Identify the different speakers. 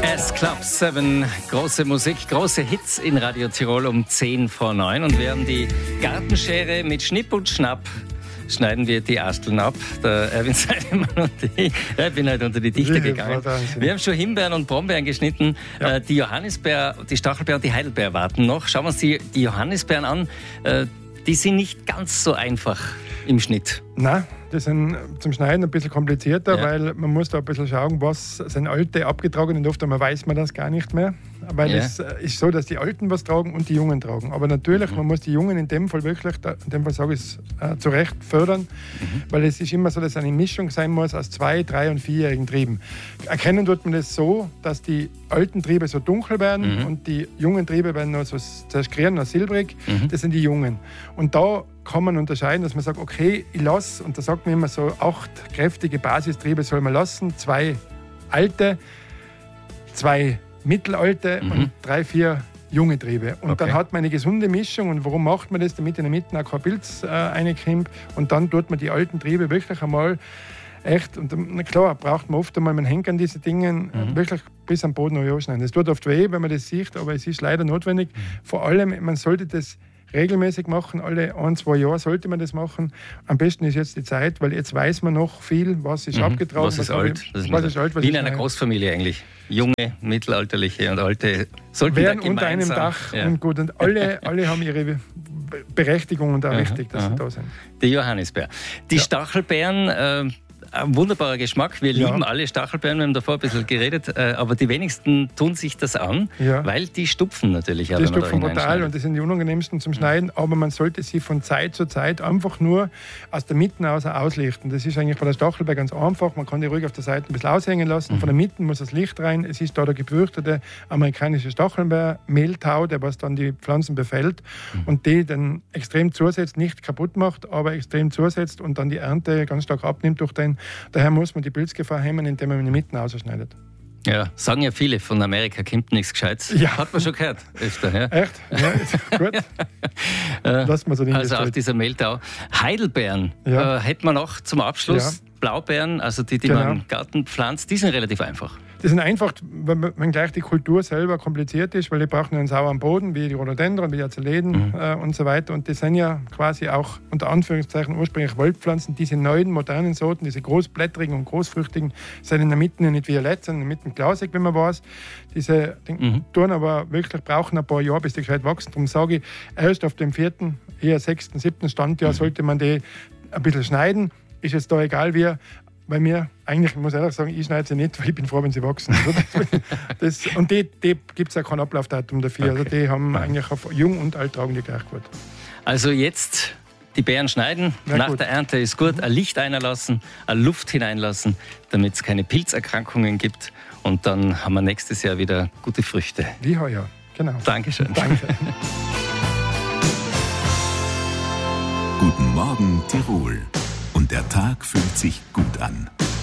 Speaker 1: Club 7, große Musik, große Hits in Radio Tirol um 10 vor 9. Und während die Gartenschere mit Schnipp und Schnapp schneiden wir die Asteln ab. Der Erwin Seidemann und ich bin halt unter die Dichter gegangen. Wir haben schon Himbeeren und Brombeeren geschnitten. Ja. Die Johannisbeer, die Stachelbeer und die Heidelbeer warten noch. Schauen wir uns die Johannisbeeren an. Die sind nicht ganz so einfach im Schnitt. Nein, die sind zum Schneiden ein bisschen komplizierter, weil man muss da ein bisschen schauen, was sind alte abgetragen, und oft einmal weiß man das gar nicht mehr. Weil es ist so, dass die Alten was tragen und die Jungen tragen. Aber natürlich, man muss die Jungen in dem Fall wirklich, in dem Fall sage ich es, zu Recht fördern, weil es ist immer so, dass eine Mischung sein muss aus 2-, 3- und 4-jährigen Trieben. Erkennen tut man das so, dass die alten Triebe so dunkel werden und die jungen Triebe werden noch so zerskrieren, noch silbrig. Das sind die Jungen. Und da kann man unterscheiden, dass man sagt, okay, ich lasse, und da sagt man immer so, 8 kräftige Basistriebe soll man lassen, 2 alte, 2 mittelalte und 3, 4 junge Triebe. Und dann hat man eine gesunde Mischung. Und warum macht man das? Damit in der Mitte auch kein Pilz reinkommt. Und dann tut man die alten Triebe wirklich einmal echt, und na klar, braucht man oft einmal, man hängt an diese Dinge wirklich bis am Boden anschneiden. Das tut oft weh, wenn man das sieht, aber es ist leider notwendig. Vor allem, man sollte das regelmäßig machen, alle 1-2 Jahre sollte man das machen. Am besten ist jetzt die Zeit, weil jetzt weiß man noch viel, was ist abgetragen. Was ist alt. Wie in einer Großfamilie eigentlich. Junge, mittelalterliche und alte sollten werden unter einem Dach und gut. Und alle haben ihre Berechtigung, und auch wichtig, dass sie da sind. Die Johannisbeer. Die Stachelbeeren, ein wunderbarer Geschmack. Wir lieben alle Stachelbeeren, wir haben davor ein bisschen geredet, aber die wenigsten tun sich das an, weil die stupfen natürlich. Die stupfen brutal und das sind die unangenehmsten zum Schneiden, aber man sollte sie von Zeit zu Zeit einfach nur aus der Mitte auslichten. Das ist eigentlich bei der Stachelbeer ganz einfach. Man kann die ruhig auf der Seite ein bisschen aushängen lassen. Von der Mitte muss das Licht rein. Es ist da der gefürchtete amerikanische Stachelbeer-Mehltau, der was dann die Pflanzen befällt und die dann extrem zusetzt, nicht kaputt macht, aber extrem zusetzt und dann die Ernte ganz stark abnimmt durch den. Daher muss man die Pilzgefahr hemmen, indem man in die Mitte ausschneidet. Ja, sagen ja viele, von Amerika kommt nichts Gescheites. Ja. Hat man schon gehört öfter. Ja. Echt? Ja, gut. Lass mal so also auch dieser Mehltau. Heidelbeeren hätte man noch zum Abschluss. Blaubeeren, also die man im Garten pflanzt, die sind relativ einfach. Die sind einfach, wenn gleich die Kultur selber kompliziert ist, weil die brauchen einen sauren Boden, wie die Rhododendron, wie die Azaleden und so weiter. Und die sind ja quasi auch unter Anführungszeichen ursprünglich Waldpflanzen. Diese neuen, modernen Sorten, diese großblättrigen und großfrüchtigen, sind in der Mitte nicht violett, sondern in der Mitte glasig, wenn man weiß. Diese tun aber wirklich, brauchen ein paar Jahre, bis die gescheit wachsen. Darum sage ich, erst auf dem 4., eher 6., 7. Standjahr sollte man die ein bisschen schneiden. Ist es da egal wie, bei mir, eigentlich muss ich ehrlich sagen, ich schneide sie nicht, weil ich bin froh, wenn sie wachsen. Und die gibt es auch kein Ablaufdatum dafür. Okay. Also die haben eigentlich auf jung und alt tragen die gleich gut. Also jetzt die Beeren schneiden, nach der Ernte ist gut, ein Licht einlassen, eine Luft hineinlassen, damit es keine Pilzerkrankungen gibt. Und dann haben wir nächstes Jahr wieder gute Früchte. Wie heuer, genau. Dankeschön. Danke.
Speaker 2: Guten Morgen, Tirol. Und der Tag fühlt sich gut an.